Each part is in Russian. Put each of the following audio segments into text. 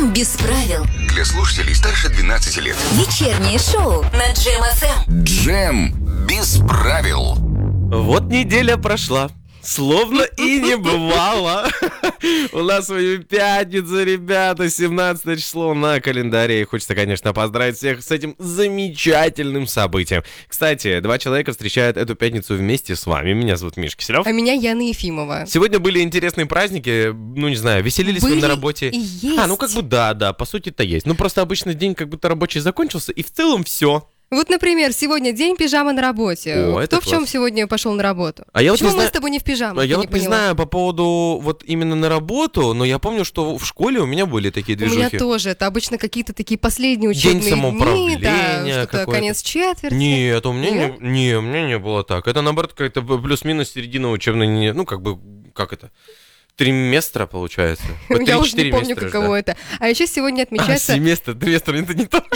Без правил. Для слушателей старше 12 лет. Вечернее шоу на Джем ФМ. Джем без правил. Вот неделя прошла, словно и не бывало. У нас сегодня пятница, ребята, 17 число на календаре. И хочется, конечно, поздравить всех с этим замечательным событием. Кстати, 2 человека встречают эту пятницу вместе с вами. Меня зовут Миша Киселев. А меня Яна Ефимова. Сегодня были интересные праздники, не знаю, веселились вы на работе. И есть. Да, по сути-то есть. Просто обычно день как будто рабочий закончился, и в целом все. Вот, например, сегодня день пижама на работе. О, это Кто в чем класс. сегодня пошел на работу? А я вот Почему не мы знаю- с тобой не в пижамах? Я Я вот не поняла. знаю по поводу вот именно на работу, но я помню, что в школе у меня были такие У меня движухи. тоже. Это обычно какие-то такие последние учебные дни. самоуправления Да, что-то какое-то. конец четверти. Нет, у меня Нет? у меня не было так. Это, наоборот, какая-то плюс-минус середина учебной, как это, триместра, получается. Вот Я уже 3-4 не помню, месяца, каково это. А еще сегодня отмечается... семестр, это не то.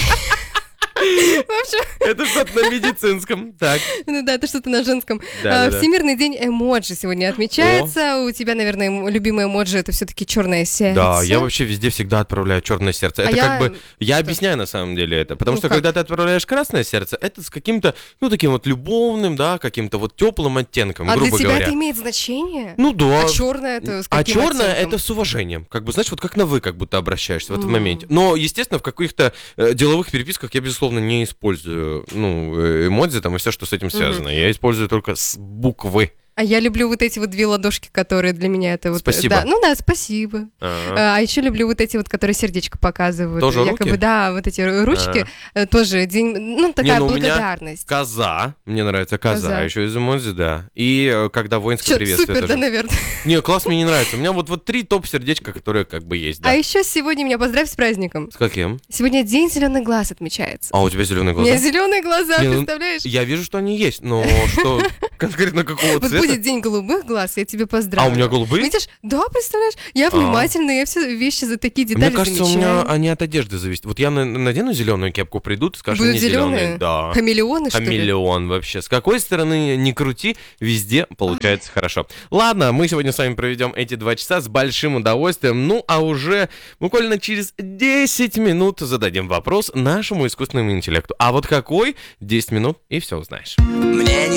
Это что-то на медицинском. Так. Ну да, это что-то на женском. Да. Всемирный день эмоджи сегодня отмечается. У тебя, наверное, любимое эмоджи это все-таки черное сердце. Да, я вообще везде всегда отправляю черное сердце. Это я объясняю на самом деле это. Потому что как? когда ты отправляешь красное сердце, это с каким-то, таким вот любовным, да, каким-то вот теплым оттенком, А для грубо тебя говоря. это имеет значение? Ну да. А черное это с А каким черное оттенком? это с уважением. Знаешь, вот как на вы как будто обращаешься в этом моменте. Но, естественно, в каких-то деловых переписках я, безусловно, не использую, эмодзи там и все, что с этим связано. Я использую только с буквы. А я люблю вот эти вот 2 ладошки, которые для меня это вот... Спасибо. Да, спасибо. А еще люблю вот эти вот, которые сердечко показывают. Тоже якобы, руки? Да, вот эти ручки. Тоже день, такая у меня благодарность. Коза. Мне нравится коза. Еще из эмодзи, да. И когда воинское Чё, приветствие супер, да, тоже. наверное. Не, класс мне не нравится. У меня вот 3 топ-сердечка, которые как бы есть, да. А еще сегодня меня поздравь с праздником. С каким? Сегодня день зеленых глаз отмечается. А у тебя зеленые У меня глаза? зеленые глаза, Не, представляешь? Я вижу, что они есть, но что конкретно какого Вот цвета? будет день голубых глаз, я тебе поздравлю. А у меня голубые? Видишь? Да, представляешь? Я внимательная, я все вещи за такие детали Мне кажется, у замечаю. меня они от одежды зависят. Вот я надену зеленую кепку, придут и скажут, Будут не зеленые? зеленые. Да. Хамелеоны, что ли? Хамелеон вообще. С какой стороны ни крути, везде получается хорошо. Ладно, мы сегодня с вами проведем эти 2 часа с большим удовольствием. А уже буквально через 10 минут зададим вопрос нашему искусственному интеллекту. А вот какой? 10 минут и все узнаешь.